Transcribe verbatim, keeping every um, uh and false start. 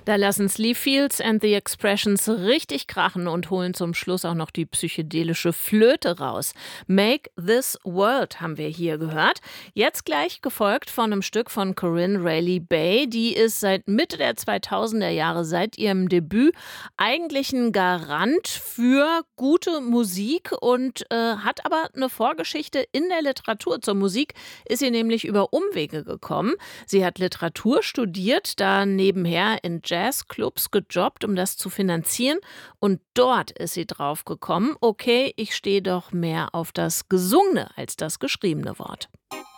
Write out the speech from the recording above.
Da lassen Sleaffields and the Expressions richtig krachen und holen zum Schluss auch noch die psychedelische Flöte raus. Make This World haben wir hier gehört. Jetzt gleich gefolgt von einem Stück von Corinne Railey Bay. Die ist seit Mitte der zweitausender Jahre, seit ihrem Debüt, eigentlich ein Garant für gute Musik und äh, hat aber eine Vorgeschichte in der Literatur. Zur Musik ist sie nämlich über Umwege gekommen. Sie hat Literatur studiert, da nebenher in Jazzclubs gejobbt, um das zu finanzieren. Und dort ist sie drauf gekommen, okay, ich stehe doch mehr auf das gesungene als das geschriebene Wort.